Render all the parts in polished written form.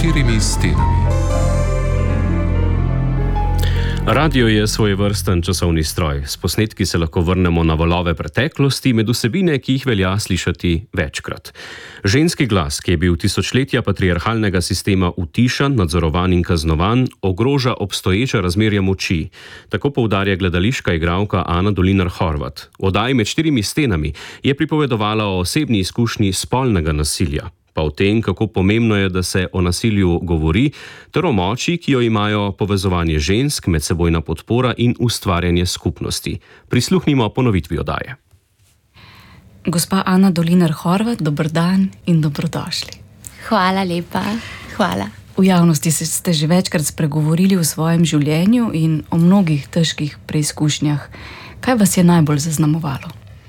štirimi stenami. Radio je svojevrsten časovni stroj. S posnetki se lahko vrnemo na valove preteklosti, med vsebine, ki jih velja slišati večkrat. Ženski glas, ki je bil tisočletja patriarhalnega sistema utišan, nadzorovan in kaznovan, ogroža obstoječe razmerje moči. Tako poudarja gledališka igralka Ana Dolinar Horvat. V oddaji Med štirimi stenami je pripovedovala o osebni izkušnji spolnega nasilja, pa o tem, kako pomembno je, da se o nasilju govori, ter o moči, ki jo imajo povezovanje žensk, medsebojna podpora in ustvarjanje skupnosti. Prisluhnimo ponovitvi oddaje. Gospa Ana Dolinar Horvat, dober dan in dobrodošli. Hvala lepa, hvala. V javnosti ste že večkrat spregovorili o svojem življenju in o mnogih težkih preizkušnjah. Kaj vas je najbolj zaznamovalo?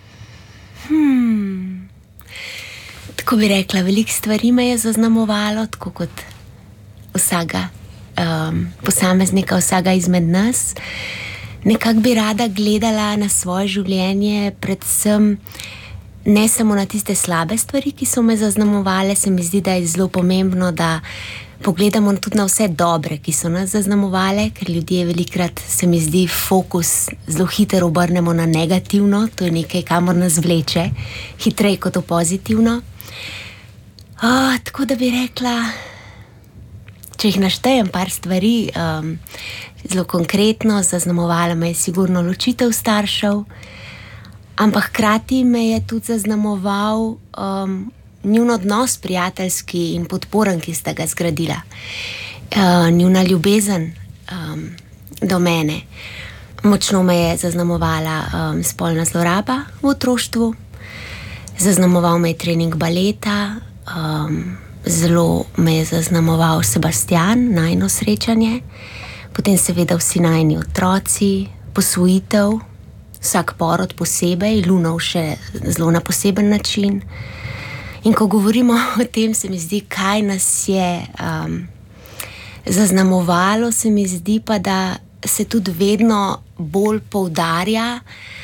Tako bi rekla, veliko stvari me je zaznamovalo, tako kot vsega posameznika, vsega izmed nas. Nekako bi rada gledala na svoje življenje, predvsem ne samo na tiste slabe stvari, ki so me zaznamovale. Se mi zdi, da je zelo pomembno, da pogledamo tudi na vse dobre, ki so nas zaznamovale, ker ljudje velikrat, se mi zdi, fokus zelo hitro obrnemo na negativno. To je nekaj, kamor nas vleče, hitreje kot v pozitivno. Tako da bi rekla, če jih naštejem par stvari, zelo konkretno, zaznamovala me je sigurno ločitev staršev, ampak hkrati me je tudi zaznamoval njun odnos prijateljski in podporen, ki sta ga zgradila. Njuna ljubezen do mene. Močno me je zaznamovala spolna zloraba v otroštvu, zaznamoval me je trening baleta, zelo me je zaznamoval Sebastian, najino srečanje, potem seveda vsi najini otroci, posvojitev, vsak porod posebej, Lunov še zelo na poseben način. In ko govorimo o tem, se mi zdi, kaj nas je zaznamovalo, se mi zdi pa, da se tudi vedno bolj poudarja,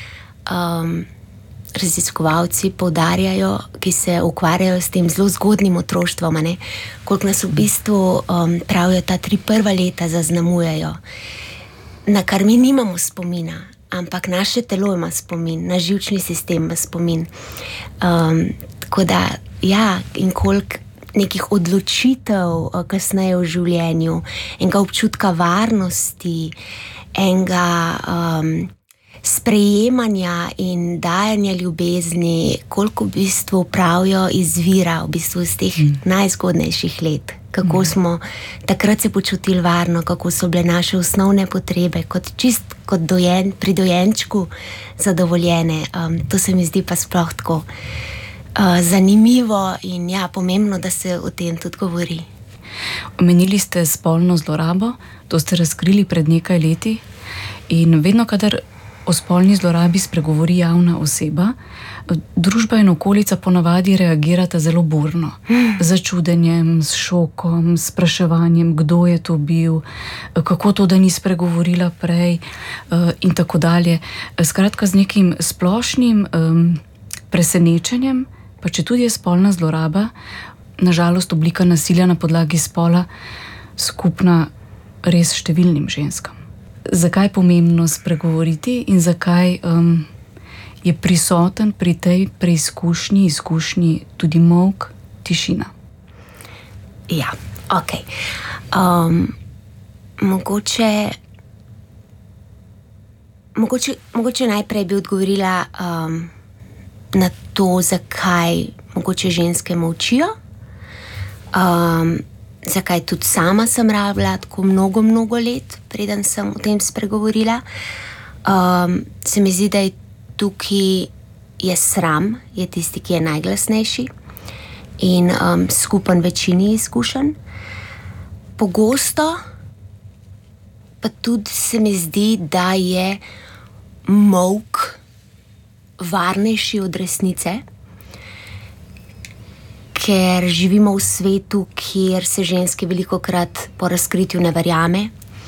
raziskovalci poudarjajo, ki se ukvarjajo s tem zelo zgodnjim otroštvom, koliko nas v bistvu pravijo ta 3 prva leta zaznamujejo, na kar mi nimamo spomina, ampak naše telo ima spomin, naš živčni sistem ima spomin. Tako da, ja, in koliko nekih odločitev kasneje v življenju, enega občutka varnosti, enega sprejemanja in dajanja ljubezni, koliko v bistvu pravijo izvira v bistvu iz teh najzgodnejših let. Kako smo takrat se počutili varno, kako so bile naše osnovne potrebe kot pri dojenčku zadovoljene. To se mi zdi pa sploh tako zanimivo in ja, pomembno, da se o tem tudi govori. Omenili ste spolno zlorabo, to ste razkrili pred nekaj leti in vedno, kadar o spolni zlorabi spregovori javna oseba, družba in okolica ponavadi reagirata zelo burno. Z začudenjem, s šokom, s spraševanjem, kdo je to bil, kako to, da ni spregovorila prej in tako dalje. Skratka, z nekim splošnim presenečenjem, pa če tudi je spolna zloraba, nažalost oblika nasilja na podlagi spola, skupna res številnim ženskam. Zakaj je pomembno spregovoriti in zakaj je prisoten pri tej izkušnji tudi molk, tišina? Ja, okej. Mogoče najprej bi odgovorila na to, zakaj mogoče ženske molčijo, zakaj tudi sama sem rabila tako mnogo let, preden sem o tem spregovorila. Se mi zdi, da je tukaj je sram, je tisti, ki je najglasnejši in skupen večini izkušenj. Pogosto pa tudi se mi zdi, da je molk varnejši od resnice, ker živimo v svetu, kjer se ženske velikokrat po razkritju ne verjame.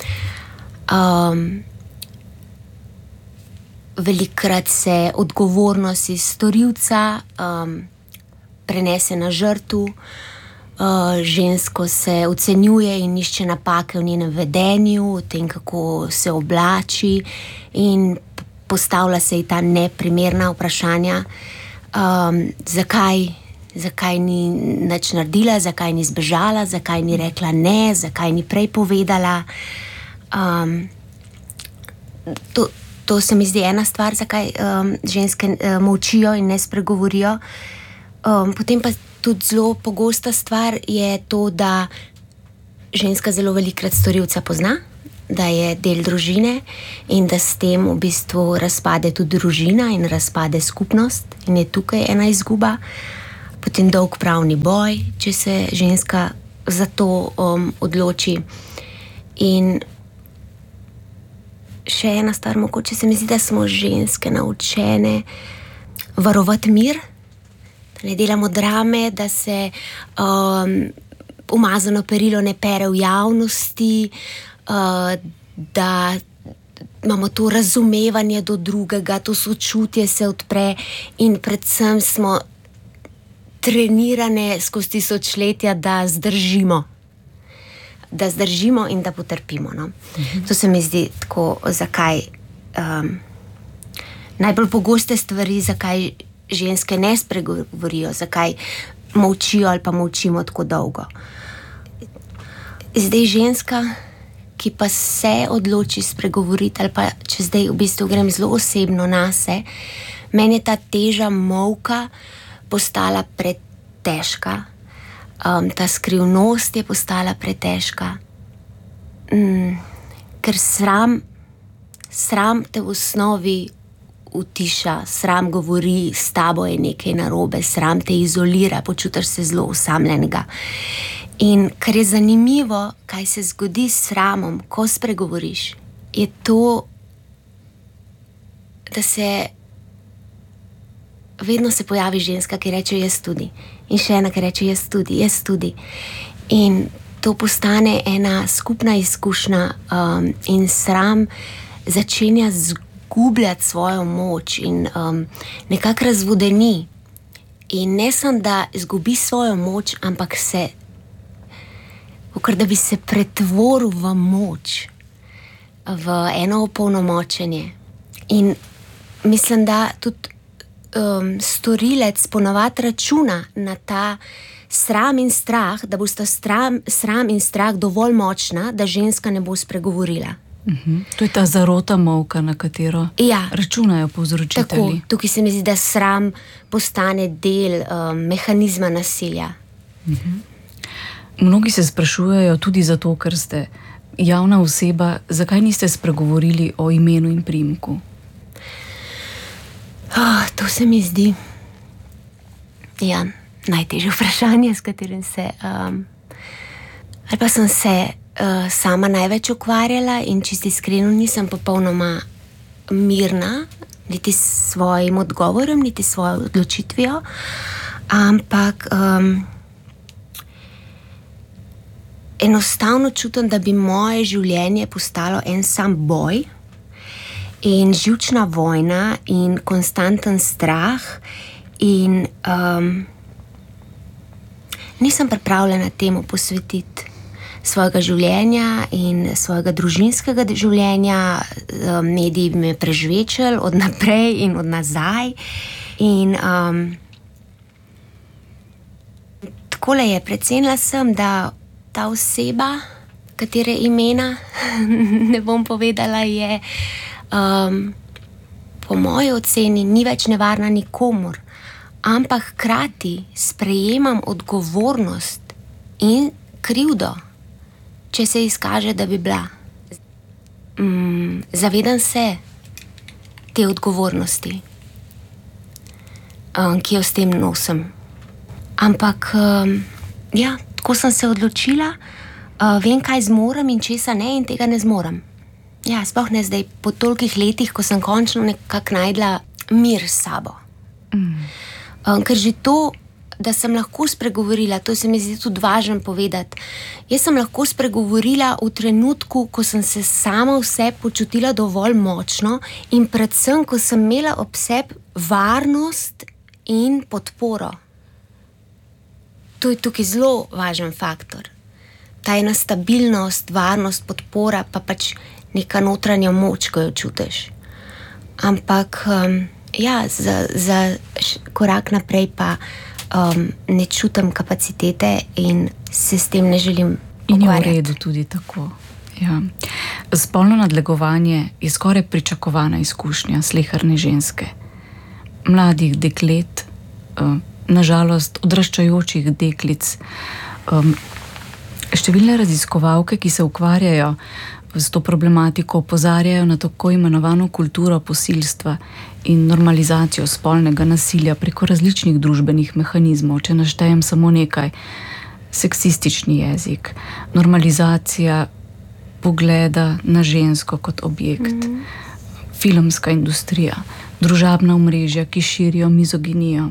Velikokrat se odgovornost iz storilca prenese na žrtev. žensko se ocenjuje in išče napake v njenem vedenju, v tem, kako se oblači, in postavlja se ji ta neprimerna vprašanja, zakaj ni nič naredila, zakaj ni zbežala, zakaj ni rekla ne, zakaj ni prej povedala. To se mi zdi ena stvar, zakaj ženske molčijo in ne spregovorijo. Potem pa tudi zelo pogosta stvar je to, da ženska zelo velikokrat storilca pozna, da je del družine in da s tem v bistvu razpade tudi družina in razpade skupnost in je tukaj ena izguba. Potem dolg pravni boj, če se ženska za to odloči. In še ena stvar, mogoče se mi zdi, da smo ženske naučene varovati mir, da ne delamo drame, da se umazano perilo ne pere v javnosti, da imamo to razumevanje do drugega, to sočutje se odpre in predvsem smo trenirane skozi tisočletja, da zdržimo in da potrpimo. No? To se mi zdi tako, zakaj najbolj pogoste stvari, zakaj ženske ne spregovorijo, zakaj molčijo ali pa molčimo tako dolgo. Zdaj ženska, ki pa se odloči spregovoriti, ali pa če zdaj v bistvu grem zelo osebno nase, meni je ta teža molka postala pretežka. Ta skrivnost je postala pretežka. Ker sram te v osnovi utiša, sram govori, s tabo je nekaj narobe, sram te izolira, počutiš se zelo osamljenega. In kar je zanimivo, kaj se zgodi s sramom, ko spregovoriš, je to, da se vedno se pojavi ženska, ki reče jaz tudi. In še ena, ki reče jaz tudi. In to postane ena skupna izkušnja in sram začenja zgubljati svojo moč in nekako razvodeni. In ne samo, da izgubi svojo moč, ampak se, kakor da bi se pretvoril v moč, v eno opolnomočenje. In mislim, da tudi storilec ponavadi računa na ta sram in strah, da bosta sram in strah dovolj močna, da ženska ne bo spregovorila. To je ta zarota molka, na katero računajo povzročitelji. Tako, tukaj se mi zdi, da sram postane del mehanizma nasilja. Mnogi se sprašujejo tudi zato, ker ste javna oseba, zakaj niste spregovorili o imenu in priimku? To se mi zdi najtežje vprašanje, s katerim se ali pa sem se sama največ ukvarjala in čisto iskreno nisem popolnoma mirna niti s svojim odgovorom, niti s svojo odločitvijo, ampak enostavno čutim, da bi moje življenje postalo en sam boj in živčna vojna in konstanten strah in nisem pripravljena temu posvetiti svojega življenja in svojega družinskega življenja. Mediji bi me prežvečili od naprej in od nazaj in takole je, precenila sem, da ta oseba, katere imena ne bom povedala, je po moji oceni ni več nevarna nikomur, ampak hkrati sprejemam odgovornost in krivdo, če se izkaže, da bi bila. Zavedam se te odgovornosti, ki jo s tem nosim. Ampak tako sem se odločila, vem, kaj zmorem in česa ne, in tega ne zmorem. Sploh ne zdaj, po tolikih letih, ko sem končno nekako najdla mir s sabo. Ker že to, da sem lahko spregovorila, to se mi zdi tudi važno povedati. Jaz sem lahko spregovorila v trenutku, ko sem se sama vse počutila dovolj močno in predvsem, ko sem imela ob sebi varnost in podporo. to je tukaj zelo važen faktor. Ta ena stabilnost, varnost, podpora, pa pač neka notranja moč, ko jo čutiš. Ampak za korak naprej pa ne čutim kapacitete in se s tem ne želim in je v ukvarjati. redu tudi tako. Ja. Spolno nadlegovanje je skoraj pričakovana izkušnja sleherne ženske. Mladih deklet, nažalost odraščajočih deklic. Številne raziskovalke, ki se ukvarjajo s to problematiko, opozarjajo na tako imenovano kulturo posilstva in normalizacijo spolnega nasilja preko različnih družbenih mehanizmov. Če naštejem samo nekaj: seksistični jezik, normalizacija pogleda na žensko kot objekt, filmska industrija, družabna omrežja, ki širijo mizoginijo.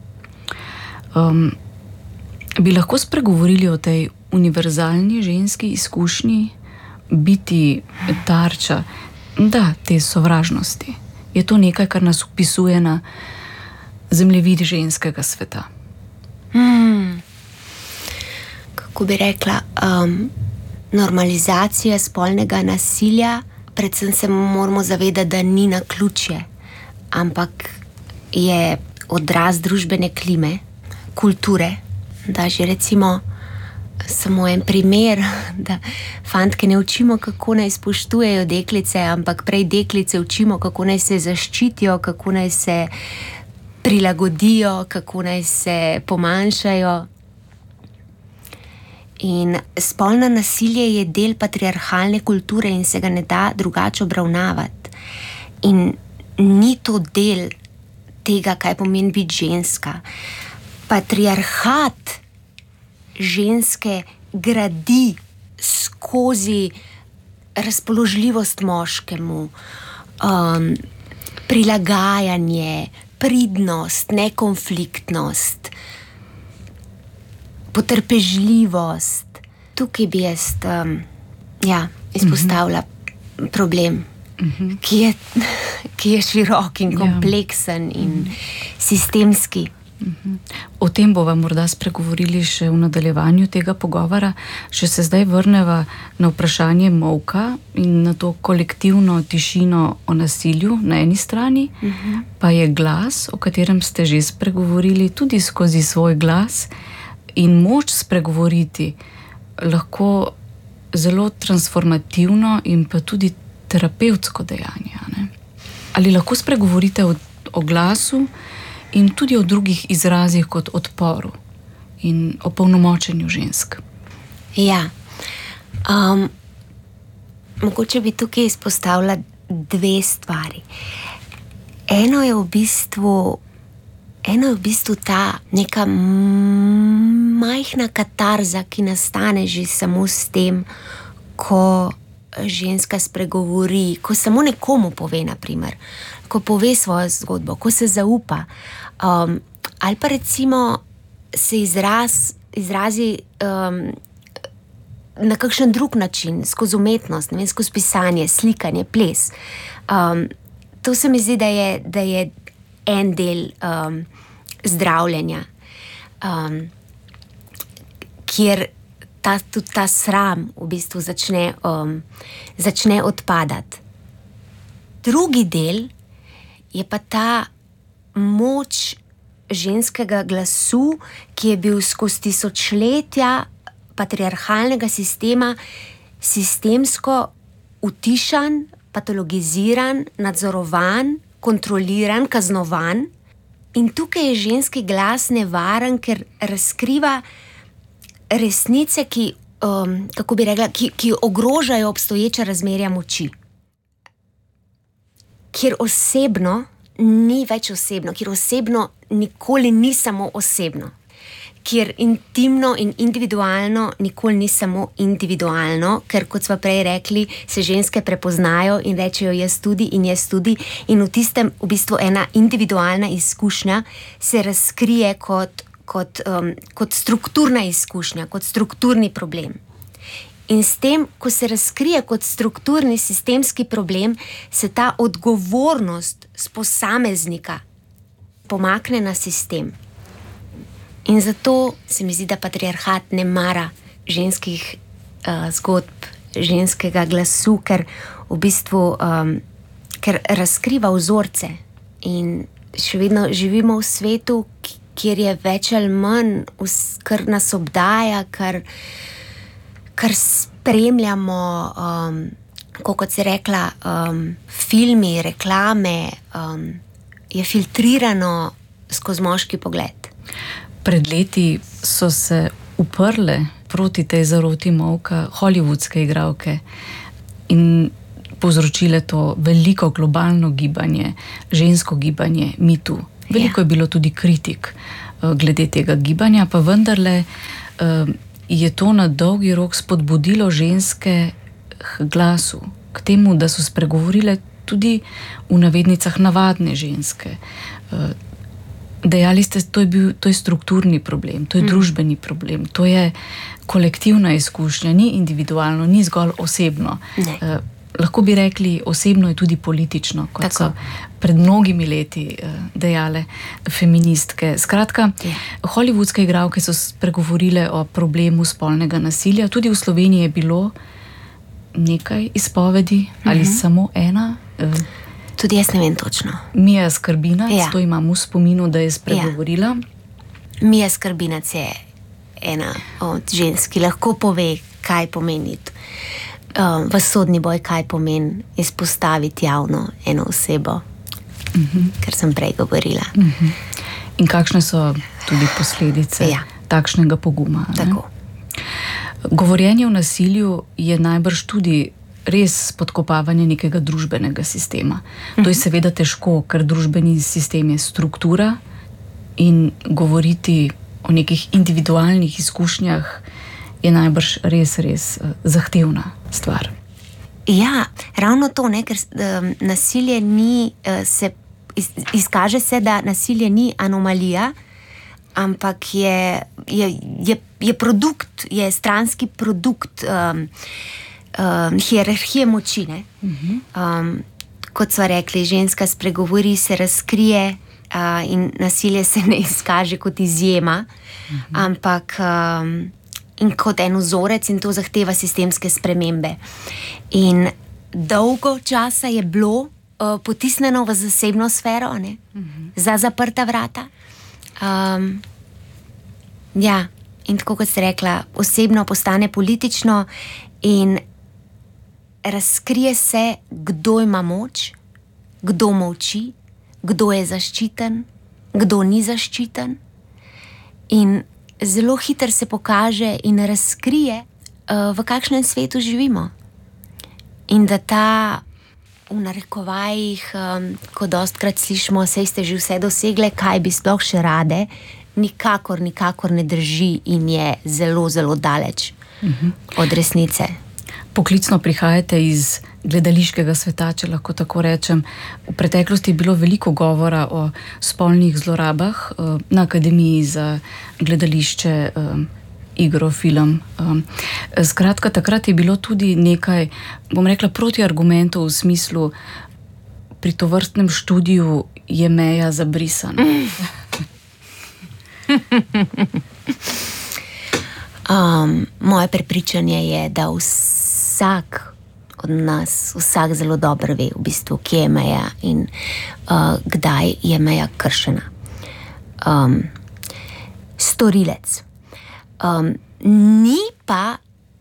Bi lahko spregovorili o tej univerzalni ženski izkušnji biti tarča, te sovražnosti? Je to nekaj, kar nas vpisuje na zemljevid ženskega sveta? Kako bi rekla, normalizacija spolnega nasilja, predvsem se moramo zavedati, da ni naključje, ampak je odraz družbene klime, kulture. Da že recimo samo en primer, da fantke ne učimo, kako naj spoštujejo deklice, ampak prej deklice učimo, kako naj se zaščitijo, kako naj se prilagodijo, kako naj se pomanjšajo. In spolno nasilje je del patriarhalne kulture in se ga ne da drugače obravnavati. In ni to del tega, kaj pomeni biti ženska. Patriarhat ženske gradi skozi razpoložljivost moškemu, prilagajanje, pridnost, nekonfliktnost, potrpežljivost. Tukaj bi jaz izpostavila problem, ki je širok in kompleksen in sistemski. O tem bova morda spregovorili še v nadaljevanju tega pogovora. Še se zdaj vrneva na vprašanje molka in na to kolektivno tišino o nasilju na eni strani, pa je glas, o katerem ste že spregovorili, tudi skozi svoj glas in moč spregovoriti lahko zelo transformativno in pa tudi terapevtsko dejanje. Ne? Ali lahko spregovorite o glasu in tudi o drugih izrazih kot odporu in opolnomočenju žensk? Ja. Mogoče bi tukaj izpostavila dve stvari. Eno je v bistvu ta neka majhna katarza, ki nastane že samo s tem, ko ženska spregovori, ko samo nekomu pove, naprimer, ko pove svojo zgodbo, ko se zaupa, ali pa recimo se izrazi na kakšen drug način, skozi umetnost, ne vem, skozi pisanje, slikanje, ples. To se mi zdi, da je en del zdravljenja, kjer tudi ta sram v bistvu začne odpadati. Drugi del je pa ta moč ženskega glasu, ki je bil skozi tisočletja patriarhalnega sistema sistemsko utišan, patologiziran, nadzorovan, kontroliran, kaznovan. In tukaj je ženski glas nevaren, ker razkriva resnice, ki ogrožajo obstoječa razmerja moči. Kjer osebno ni več osebno, kjer osebno nikoli ni samo osebno, kjer intimno in individualno nikoli ni samo individualno, ker, kot smo prej rekli, se ženske prepoznajo in rečejo jaz tudi in v tistem v bistvu ena individualna izkušnja se razkrije kot strukturna izkušnja, kot strukturni problem. In s tem, ko se razkrije kot strukturni sistemski problem, se ta odgovornost z posameznika pomakne na sistem. In zato se mi zdi, da patriarhat ne mara ženskih zgodb, ženskega glasu, ker v bistvu ker razkriva vzorce. In še vedno živimo v svetu, kjer je več ali manj, kar nas obdaja, kar spremljamo, kot si rekla, filmi, reklame, je filtrirano skozi moški pogled. Pred leti so se uprle proti tej zaroti molka hollywoodske igralke in povzročile to veliko globalno gibanje, žensko gibanje, Me Too. Veliko je bilo tudi kritik glede tega gibanja, pa vendarle je to na dolgi rok spodbudilo ženske k glasu, k temu, da so spregovorile tudi v navednicah navadne ženske. Dejali ste, to je strukturni problem, to je družbeni problem, to je kolektivna izkušnja, ni individualno, ni zgolj osebno. Lahko bi rekli, osebno je tudi politično, kot so pred mnogimi leti dejale feministke. Skratka, hollywoodske igralke so spregovorile o problemu spolnega nasilja. Tudi v Sloveniji je bilo nekaj izpovedi, ali samo ena. Tudi jaz ne vem točno. Mija Skrbinac, to imam v spominu, da je spregovorila. Mija Skrbinac je ena od žensk, ki lahko pove, kaj pomeni v sodni boj, kaj pomeni izpostaviti javno eno osebo, kar sem prej govorila. In kakšne so tudi posledice takšnega poguma. Tako. Govorjenje o nasilju je najbrž tudi res spodkopavanje nekega družbenega sistema. To je seveda težko, ker družbeni sistem je struktura in govoriti o nekih individualnih izkušnjah je najbrž res zahtevna stvar. Ja, ravno to, ne, ker nasilje ni, izkaže se, da nasilje ni anomalija, ampak je produkt, je stranski produkt hierarhije moči, ne. Kot so rekli, ženska spregovori, se razkrije in nasilje se ne izkaže kot izjema, ampak in kot en vzorec, in to zahteva sistemske spremembe. In dolgo časa je bilo potisnjeno v zasebno sfero, ne? Za zaprta vrata. In tako kot ste rekla, osebno postane politično in razkrije se, kdo ima moč, kdo molči, kdo je zaščiten, kdo ni zaščiten. In zelo hitro se pokaže in razkrije, v kakšnem svetu živimo. In da ta, v narekovajih, ko dostkrat slišimo, saj ste že vse dosegle, kaj bi sploh še rade, nikakor ne drži in je zelo, zelo daleč od resnice. Poklicno prihajate iz gledališkega sveta, če lahko tako rečem. V preteklosti je bilo veliko govora o spolnih zlorabah na Akademiji za gledališče, igro, film. Skratka, takrat je bilo tudi nekaj, bom rekla, protiargumentov v smislu, pri tovrstnem študiju je meja zabrisana. Moje prepričanje je, da vsak od nas, vsak zelo dobro ve v bistvu, kje je meja in kdaj je meja kršena. Storilec. Ni pa,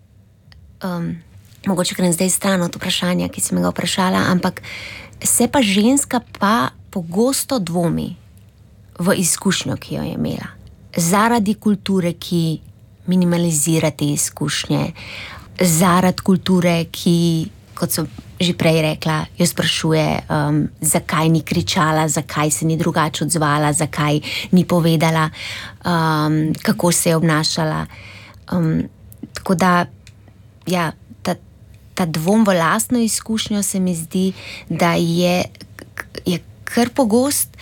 mogoče grem zdaj stran od vprašanja, ki si me ga vprašala, ampak se pa ženska pa pogosto dvomi v izkušnjo, ki jo je imela. Zaradi kulture, ki minimalizira te izkušnje, zaradi kulture, ki, kot sem že prej rekla, jo sprašuje, zakaj ni kričala, zakaj se ni drugače odzvala, zakaj ni povedala, kako se je obnašala. Tako da, ja, ta dvom v lastno izkušnjo se mi zdi, da je kar pogost,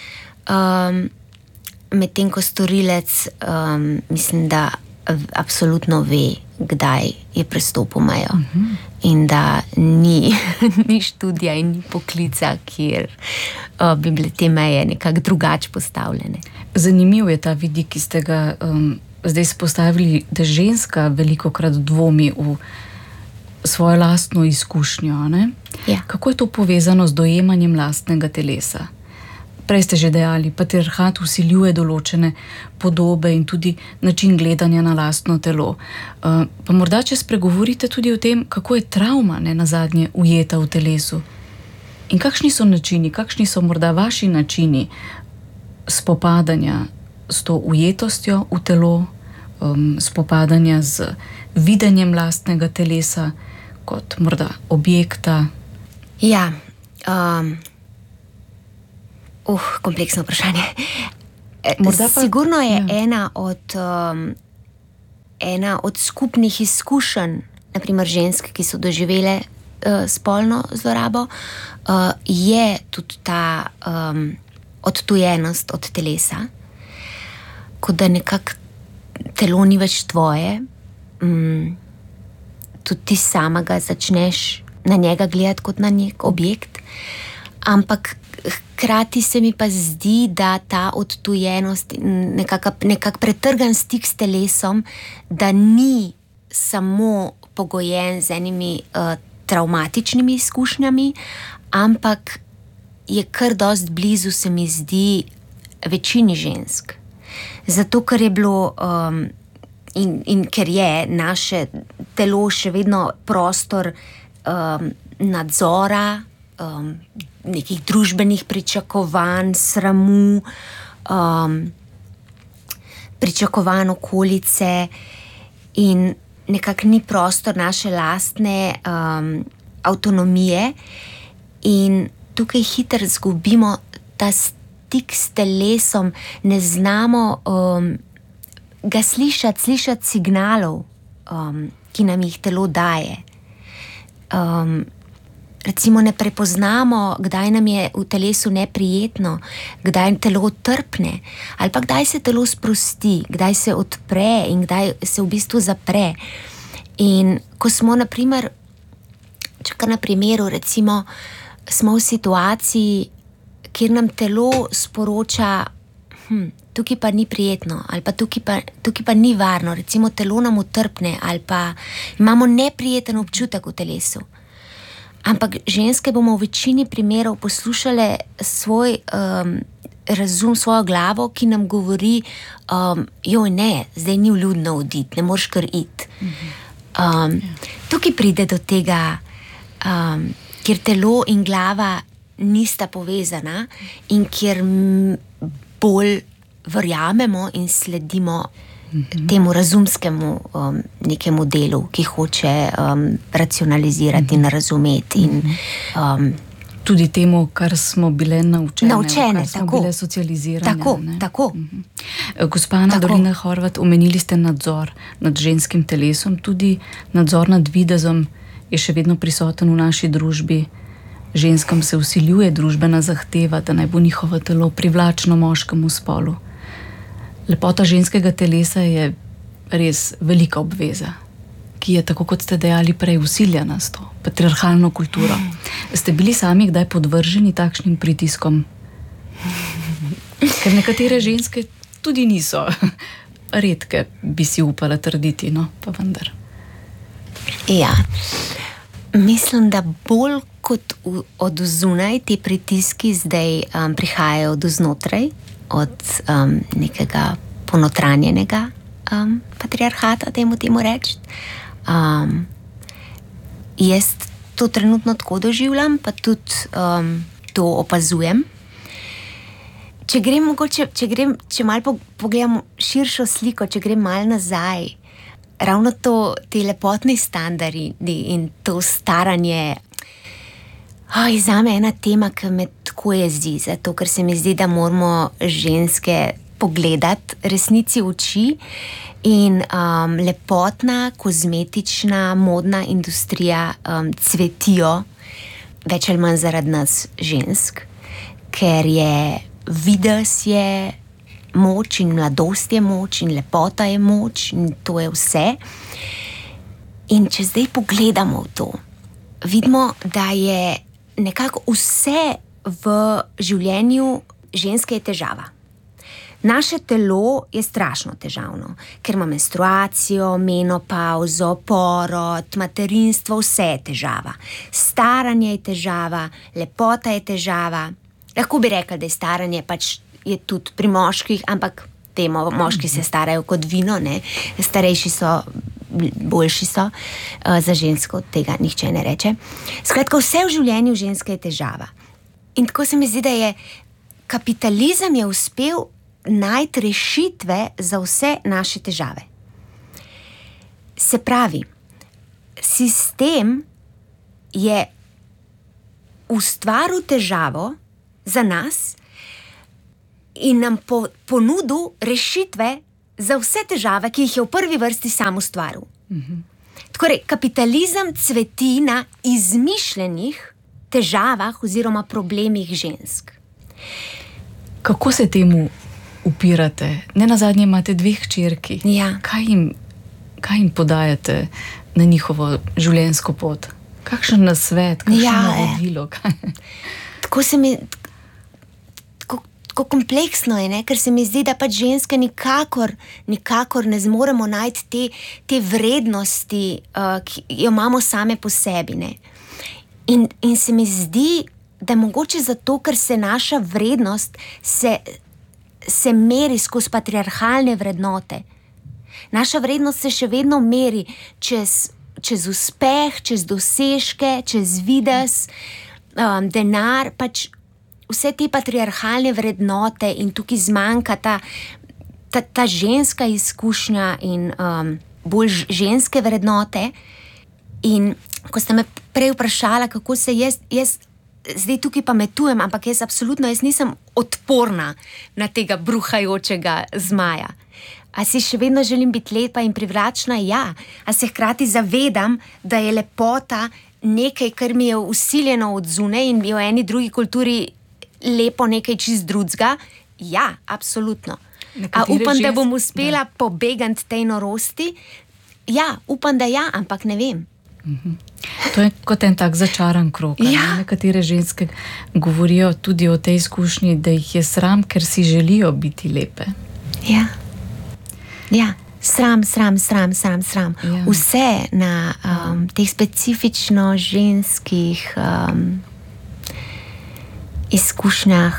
medtem ko storilec, mislim, da absolutno ve, kdaj je prestopil mejo. In da ni študija in ni poklica, kjer bi bile te meje nekako drugače postavljene. Zanimiv je ta vidik, ki ste ga zdaj spostavili, da ženska velikokrat dvomi v svojo lastno izkušnjo. Ne? Ja. Kako je to povezano z dojemanjem lastnega telesa? Prej ste že dejali, patriarhat vsiljuje določene podobe in tudi način gledanja na lastno telo. Pa morda, če spregovorite tudi o tem, kako je travma nazadnje ujeta v telesu. In kakšni so načini, kakšni so morda vaši načini spopadanja s to ujetostjo v telo, spopadanja z videnjem lastnega telesa kot morda objekta? Ja, kompleksno vprašanje. Sigurno je ena od skupnih izkušenj, naprimer žensk, ki so doživele spolno zlorabo, je tudi ta odtujenost od telesa, kot da nekako telo ni več tvoje, tudi ti sama ga začneš na njega gledati kot na nek objekt, ampak hkrati se mi pa zdi, da ta odtujenost, nekako pretrgan stik s telesom, da ni samo pogojen z enimi travmatičnimi izkušnjami, ampak je kar dost blizu, se mi zdi, večini žensk. Zato, ker je bilo in ker je naše telo še vedno prostor nadzora, nekih družbenih pričakovanj, sramu, pričakovanj okolice in nekako ni prostor naše lastne avtonomije in tukaj hitro zgubimo ta stik s telesom, ne znamo ga slišati signalov, ki nam jih telo daje. Recimo ne prepoznamo, kdaj nam je v telesu neprijetno, kdaj telo trpne, ali pa kdaj se telo sprosti, kdaj se odpre in kdaj se v bistvu zapre. In ko smo, na primeru, recimo, smo v situaciji, kjer nam telo sporoča, tukaj pa ni prijetno, ali pa tukaj pa ni varno, recimo telo nam utrpne, ali pa imamo neprijeten občutek v telesu. Ampak ženske bomo v večini primerov poslušale svoj razum, svojo glavo, ki nam govori, joj ne, zdaj ni vljudno oditi, ne moreš kar iti. Tukaj pride do tega, kjer telo in glava nista povezana in kjer bolj verjamemo in sledimo temu razumskemu nekemu delu, ki hoče racionalizirati in razumeti. In, tudi temu, kar smo bile naučene, kar smo tako, bile socializirane. Tako. Gospa Ana Dolina Horvat, omenili ste nadzor nad ženskim telesom, tudi nadzor nad videzom je še vedno prisoten v naši družbi. Ženskam se vsiljuje družbena zahteva, da naj bo njihovo telo privlačno moškemu spolu. Lepota ženskega telesa je res velika obveza, ki je, tako kot ste dejali prej, vsiljena s to patriarhalno kulturo. Ste bili sami kdaj podvrženi takšnim pritiskom? Ker nekatere ženske tudi niso redke, bi si upala trditi, no, pa vendar. Ja, mislim, da bolj kot od zunaj te pritiski zdaj prihajajo od znotraj, od nekega ponotranjenega patriarhata, temu reči. Jaz to trenutno tako doživljam, pa tudi to opazujem. Če malo pogledam širšo sliko, če grem malo nazaj, ravno te lepotni standardi in to staranje, zame ena tema, ki me tako jezi, zato ker se mi zdi, da moramo ženske pogledati resnici v oči in lepotna, kozmetična, modna industrija cvetijo več ali manj zaradi nas žensk, ker je videz je moč in mladost je moč in lepota je moč in to je vse. In če zdaj pogledamo v to, vidimo, da je nekako vse v življenju ženske je težava. Naše telo je strašno težavno, ker ima menstruacijo, menopavzo, porod, materinstvo, vse je težava. Staranje je težava, lepota je težava. Lahko bi rekli, da je staranje pač je tudi pri moških, ampak moški se starajo kot vino, ne? Starejši so, boljši so, za žensko tega nihče ne reče. Skratka, vse v življenju ženske je težava. In tako se mi zdi, da je kapitalizem je uspel najti rešitve za vse naše težave. Se pravi, sistem je ustvaril težavo za nas in nam ponudil rešitve za vse težave, ki jih je v prvi vrsti sam ustvaril. Torej, kapitalizem cveti na izmišljenih težavah oziroma problemih žensk. Kako se temu upirate? Nenazadnje imate 2 hčerki. Ja. Kaj jim podajate na njihovo življenjsko pot? Kakšen nasvet, kakšno navodilo? Tako se mi... Tako kompleksno je, ne? Ker se mi zdi, da pač ženske nikakor ne zmoremo najti te vrednosti, ki jo imamo same po sebi, ne? In se mi zdi, da mogoče zato, ker se naša vrednost se meri skozi patriarhalne vrednote. Naša vrednost se še vedno meri čez uspeh, čez dosežke, čez videz, denar, pač vse te patriarhalne vrednote in tukaj zmanjka ta ženska izkušnja in bolj ženske vrednote. In ko ste me prej vprašala, kako se jaz zdaj tukaj pametujem, ampak jaz nisem odporna na tega bruhajočega zmaja. A si še vedno želim biti lepa in privlačna? Ja. A se hkrati zavedam, da je lepota nekaj, kar mi je vsiljeno od zunaj in bi v eni drugi kulturi lepo nekaj čist drugega? Ja, absolutno. A upam, da bom uspela pobegati tej norosti? Ja, upam, da ja, ampak ne vem. To je kot en tak začaran krog. Ja. Nekatere ženske govorijo tudi o tej izkušnji, da jih je sram, ker si želijo biti lepe. Ja. Ja. Sram. Ja. Vse na teh specifično ženskih izkušnjah,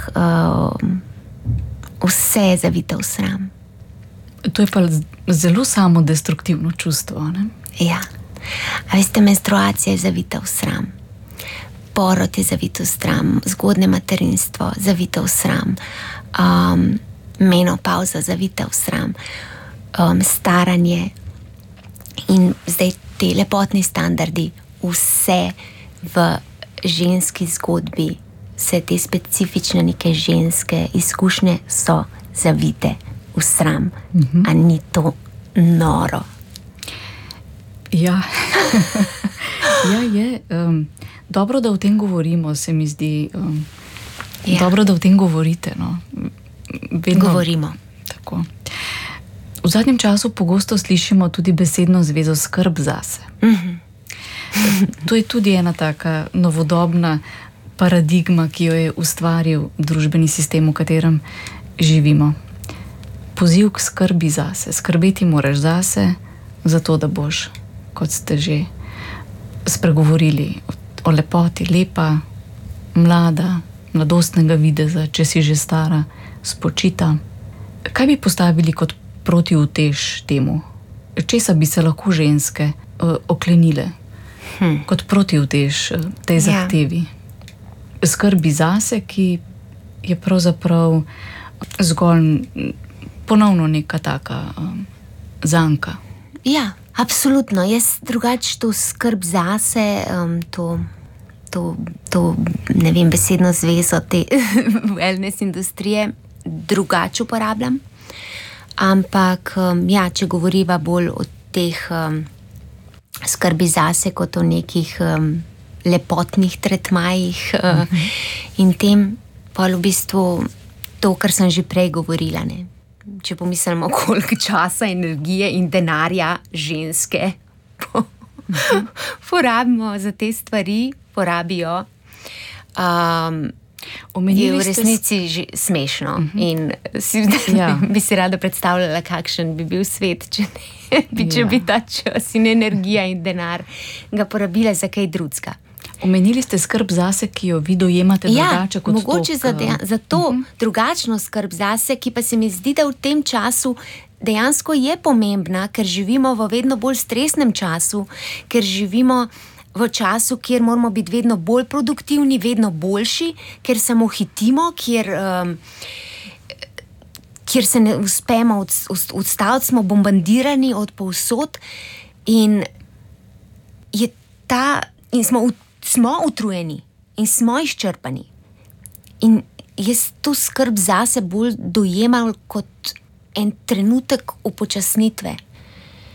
vse je zavito v sram. To je pa zelo samodestruktivno čustvo, ne? Ja. A veste, menstruacija je zavita v sram. Porod je zavito v sram. Zgodnje materinstvo zavito v sram. Menopavza zavita v sram. Staranje in zdaj te lepotni standardi, vse v ženski zgodbi, vse te specifične neke ženske izkušnje so zavite v sram. A ni to noro? Ja, ja je. Dobro, da o tem govorimo, se mi zdi. Ja. Dobro, da o tem govorite. No. Govorimo. Tako. V zadnjem času pogosto slišimo tudi besedno zvezo skrb zase. To je tudi ena taka novodobna paradigma, ki jo je ustvaril družbeni sistem, v katerem živimo. Poziv k skrbi zase. Skrbeti moraš zase, zato da boš, kot ste že spregovorili, o lepoti, lepa, mlada, mladostnega videza, če si že stara, spočita. Kaj bi postavili kot protiutež temu? Česa bi se lahko ženske oklenile kot protiutež tej zahtevi? Skrbi zase, ki je pravzaprav zgolj ponovno neka taka zanka. Ja, absolutno. Jaz drugače to skrb zase, to ne vem, besedno zvezo te wellness industrije drugače uporabljam. Ampak, ja, če govoriva bolj o teh skrbi zase kot o nekih lepotnih tretmajih in tem, pa v bistvu to, kar sem že prej govorila, ne. Če pomislimo, koliko časa, energije in denarja ženske porabimo za te stvari, porabijo, je v resnici že smešno. In bi si rada predstavljala, kakšen bi bil svet, če bi ta čas in energija in denar ga porabila za kaj drugega. Omenili ste skrb zase, ki jo vi dojemate drugače kot mogoče za to drugačno skrb zase, ki pa se mi zdi, da v tem času dejansko je pomembna, ker živimo v vedno bolj stresnem času, ker živimo v času, kjer moramo biti vedno bolj produktivni, vedno boljši, ker samo hitimo, kjer se ne uspemo odstaviti, smo bombardirani od povsod in smo utrujeni in smo izčrpani. In jaz to skrb zase bolj dojemam kot en trenutek upočasnitve.